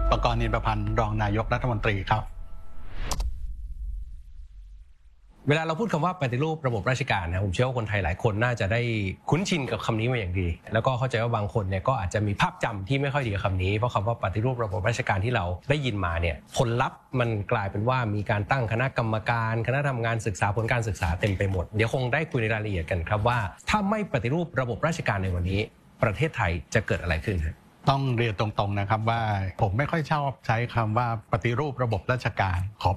ประกรณ์ นินประพันธ์รองนายกรัฐมนตรีครับเวลาเราพูดคำว่าปฏิรูประบบราชการนะผมเชื่อว่าคนไทยหลายคนน่าจะได้คุ้นชินกับคำนี้มาอย่างดีแล้วก็เข้าใจว่าบางคนเนี่ยก็อาจจะมีภาพจำที่ไม่ค่อยดีกับคำนี้เพราะคำว่าปฏิรูประบบราชการที่เราได้ยินมาเนี่ยผลลัพธ์มันกลายเป็นว่ามีการตั้งคณะกรรมการคณะทำงานศึกษาผลการศึกษาเต็มไปหมดเดี๋ยวคงได้คุยในรายละเอียดกันครับว่าถ้าไม่ปฏิรูประบบราชการในวันนี้ประเทศไทยจะเกิดอะไรขึ้นฮะต้องเรียนตรงๆนะครับว่าผมไม่ค่อยชอบใช้คำว่าปฏิรูประบบราชการขอ